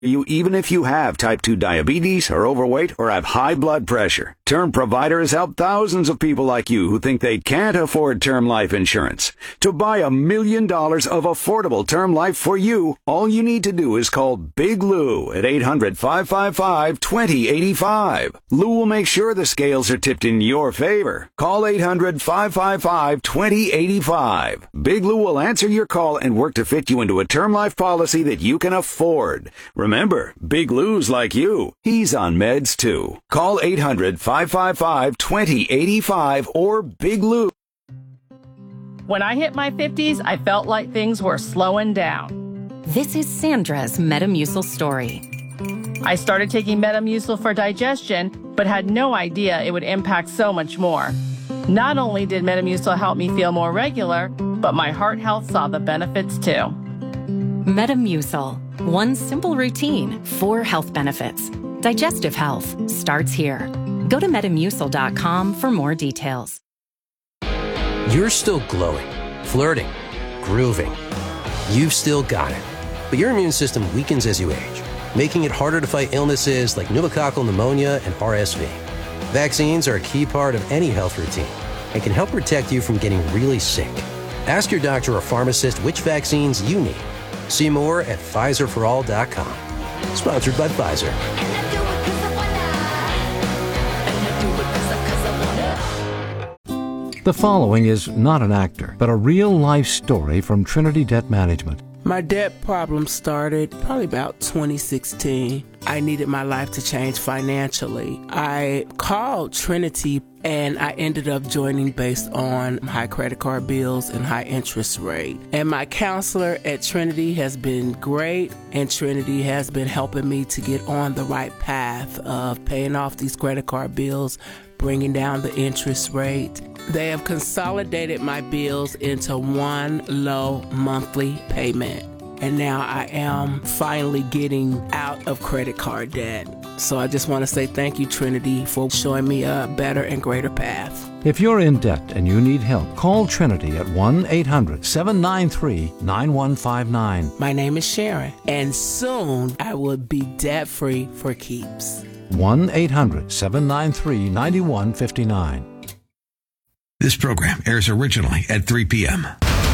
You even if you have type 2 diabetes, are overweight, or have high blood pressure. Term Provider has helped thousands of people like you who think they can't afford term life insurance. To buy $1 million of affordable term life for you, all you need to do is call Big Lou at 800-555-2085. Lou will make sure the scales are tipped in your favor. Call 800-555-2085. Big Lou will answer your call and work to fit you into a term life policy that you can afford. Remember, Big Lou's like you. He's on meds too. Call 800-555-2085 or Big Lou. When I hit my 50s, I felt like things were slowing down. This is Sandra's Metamucil story. I started taking Metamucil for digestion, but had no idea it would impact so much more. Not only did Metamucil help me feel more regular, but my heart health saw the benefits too. Metamucil. One simple routine, 4 health benefits. Digestive health starts here. Go to Metamucil.com for more details. You're still glowing, flirting, grooving. You've still got it. But your immune system weakens as you age, making it harder to fight illnesses like pneumococcal pneumonia and RSV. Vaccines are a key part of any health routine and can help protect you from getting really sick. Ask your doctor or pharmacist which vaccines you need. See more at PfizerForAll.com. Sponsored by Pfizer. The following is not an actor, but a real-life story from Trinity Debt Management. My debt problem started probably about 2016. I needed my life to change financially. I called Trinity and I ended up joining based on high credit card bills and high interest rate. And my counselor at Trinity has been great, and Trinity has been helping me to get on the right path of paying off these credit card bills, bringing down the interest rate. They have consolidated my bills into one low monthly payment. And now I am finally getting out of credit card debt. So I just want to say thank you, Trinity, for showing me a better and greater path. If you're in debt and you need help, call Trinity at 1-800-793-9159. My name is Sharon, and soon I will be debt-free for keeps. 1-800-793-9159. This program airs originally at 3 p.m.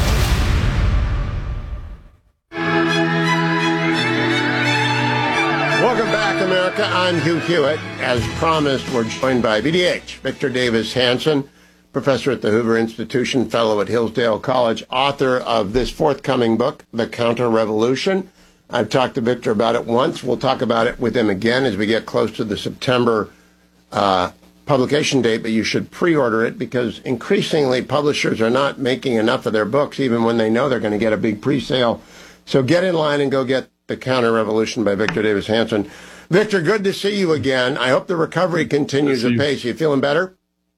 Welcome back, America. I'm Hugh Hewitt. As promised, we're joined by VDH, Victor Davis Hanson, professor at the Hoover Institution, fellow at Hillsdale College, author of this forthcoming book, The Counter-Revolution. I've talked to Victor about it once. We'll talk about it with him again as we get close to the September publication date, but you should pre-order it because increasingly publishers are not making enough of their books, even when they know they're going to get a big pre-sale. So get in line and go get The Counter-Revolution by Victor Davis Hanson. Victor, good to see you again. I hope the recovery continues apace. You feeling better?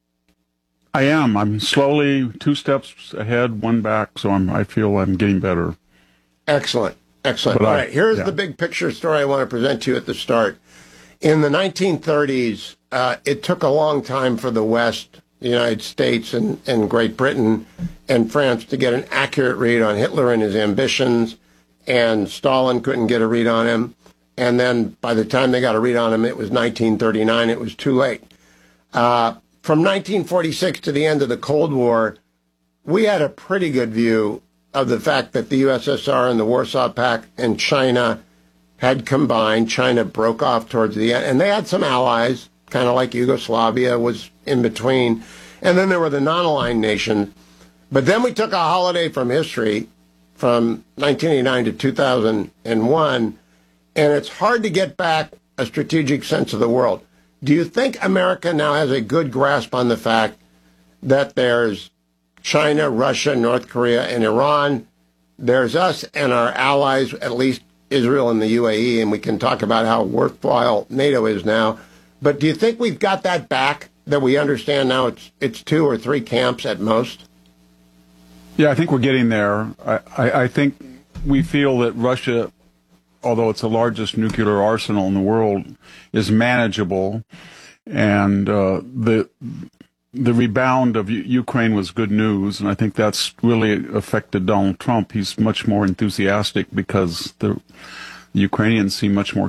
I am. I'm slowly 2 steps ahead, 1 back, so I feel I'm getting better. Excellent. Excellent. All right, here's the big picture story I want to present to you at the start. In the 1930s, it took a long time for the West, the United States and Great Britain and France to get an accurate read on Hitler and his ambitions, and Stalin couldn't get a read on him. And then by the time they got a read on him, it was 1939. It was too late. From 1946 to the end of the Cold War, we had a pretty good view of the fact that the USSR and the Warsaw Pact and China had combined. China broke off towards the end, and they had some allies, kind of like Yugoslavia was in between. And then there were the non-aligned nations. But then we took a holiday from history from 1989 to 2001, and it's hard to get back a strategic sense of the world. Do you think America now has a good grasp on the fact that there's China, Russia, North Korea, and Iran? There's us and our allies, at least Israel and the UAE, and we can talk about how worthwhile NATO is now. But do you think we've got that back, that we understand now it's 2 or 3 camps at most? Yeah, I think we're getting there. I think we feel that Russia, although it's the largest nuclear arsenal in the world, is manageable. And the rebound of Ukraine was good news, and I think that's really affected Donald Trump. He's much more enthusiastic because The Ukrainians seem much more